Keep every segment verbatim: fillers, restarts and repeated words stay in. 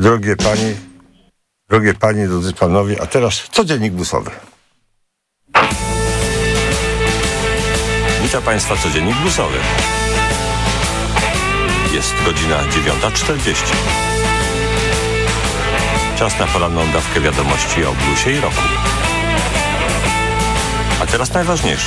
Drogie panie, drogie panie, drodzy panowie, a teraz codziennik bluesowy. Witam Państwa, codziennik bluesowy. Jest godzina dziewiąta czterdzieści. Czas na poranną dawkę wiadomości o bluesie i rocku. A teraz najważniejsze.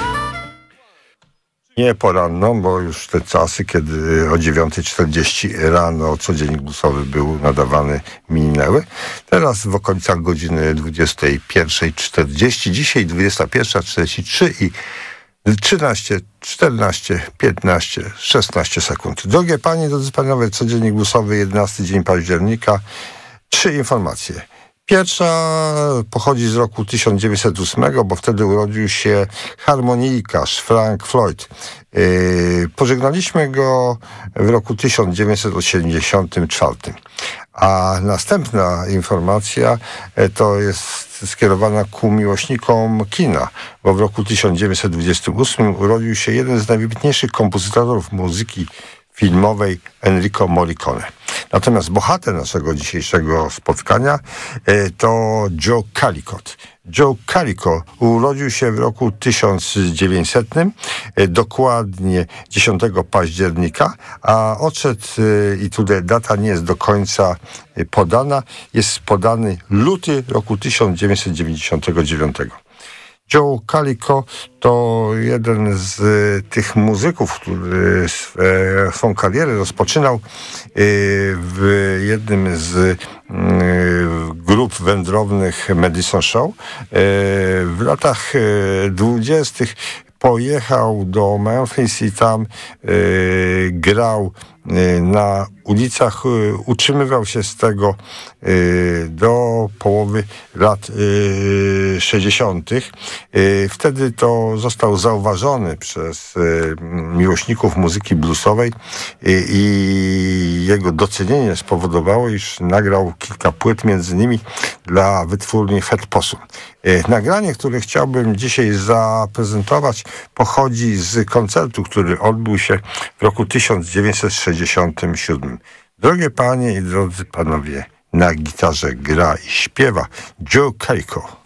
Nie poranną, bo już te czasy, kiedy o dziewiąta czterdzieści rano codziennik bluesowy był nadawany, minęły. Teraz w okolicach godziny dwudziesta pierwsza czterdzieści. Dzisiaj dwudziesta pierwsza trzydzieści trzy i trzynaście, czternaście, piętnaście, szesnaście sekund. Drogie panie, drodzy panowie, codziennik bluesowy, jedenasty dzień października. Trzy informacje. Pierwsza pochodzi z roku tysiąc dziewięćset ósmego, bo wtedy urodził się harmonijkarz Frank Floyd. Yy, pożegnaliśmy go w roku tysiąc dziewięćset osiemdziesiątym czwartym. A następna informacja to jest skierowana ku miłośnikom kina, bo w roku tysiąc dziewięćset dwudziestym ósmym urodził się jeden z najwybitniejszych kompozytorów muzyki filmowej, Ennio Morricone. Natomiast bohater naszego dzisiejszego spotkania to Joe Calicut. Joe Calicut urodził się w roku tysiąc dziewięćsetnym, dokładnie dziesiątego października, a odszedł, i tutaj data nie jest do końca podana, jest podany luty roku tysiąc dziewięćset dziewięćdziesiątego dziewiątego. Joe Calicut to jeden z tych muzyków, który swą karierę rozpoczynał w jednym z grup wędrownych Madison Show. W latach dwudziestych pojechał do Memphis i tam grał na ulicach, utrzymywał się z tego do połowy lat sześćdziesiątych. Wtedy to został zauważony przez miłośników muzyki bluesowej i jego docenienie spowodowało, iż nagrał kilka płyt, między innymi dla wytwórni Fat Possum. Nagranie, które chciałbym dzisiaj zaprezentować, pochodzi z koncertu, który odbył się w roku tysiąc dziewięćset sześćdziesiątym siódmym. Drogie panie i drodzy panowie, na gitarze gra i śpiewa Joe Calicut.